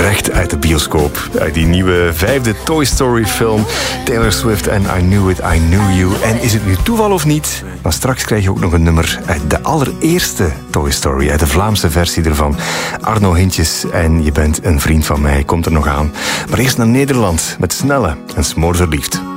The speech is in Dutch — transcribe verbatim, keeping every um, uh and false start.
recht uit de bioscoop. Uit die nieuwe vijfde Toy Story film. Taylor Swift en I Knew It, I Knew You. En is het nu toeval of niet? Maar straks krijg je ook nog een nummer uit de allereerste Toy Story. Uit de Vlaamse versie ervan. Arno Hintjes en Je bent een vriend van mij komt er nog aan. Maar eerst naar Nederland met Snelle en Smoor verliefd.